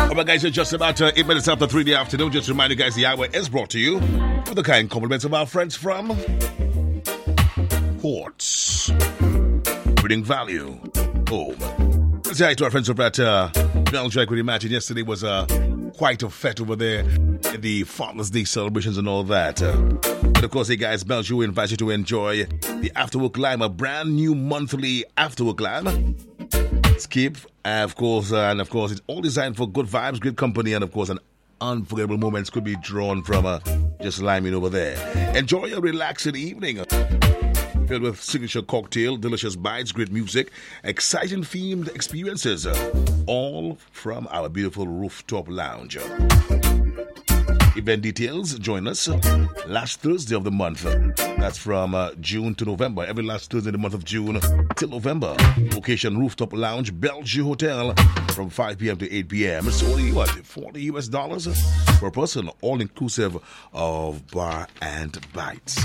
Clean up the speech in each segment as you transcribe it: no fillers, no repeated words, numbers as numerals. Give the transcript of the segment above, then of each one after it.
Alright guys, it's just about 8 minutes after 3 in the afternoon. Just to remind you guys, the hour is brought to you with the kind compliments of our friends from Quartz, bringing value home. Let's say hi to our friends over at Belgium. I could imagine yesterday was quite a fete over there in the Father's Day celebrations and all that. But of course, hey guys, Belgium, we invite you to enjoy the Afterwork Lime, a brand new monthly Afterwork Lime. Skip, of course, and of course, it's all designed for good vibes, great company, and of course, an unforgettable moments could be drawn from just liming over there. Enjoy a relaxing evening filled with signature cocktail, delicious bites, great music, exciting themed experiences, all from our beautiful rooftop lounge. Event details, join us last Thursday of the month. That's from June to November. Every last Thursday in the month of June till November. Location, Rooftop Lounge, Bellevue Hotel, from 5 p.m. to 8 p.m. It's only, $40 per person, all inclusive of bar and bites.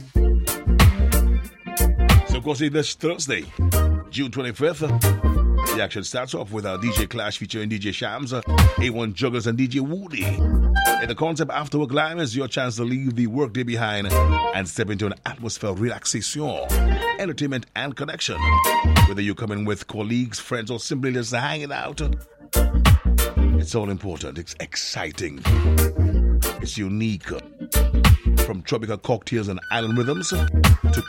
So, of course, this Thursday, June 25th, the action starts off with our DJ Clash featuring DJ Shams, A1 Juggers, and DJ Woody. And the concept Afterwork Live is your chance to leave the workday behind and step into an atmosphere of relaxation, entertainment, and connection. Whether you come in with colleagues, friends, or simply just hanging out, it's all important. It's exciting. It's unique. From tropical cocktails and island rhythms to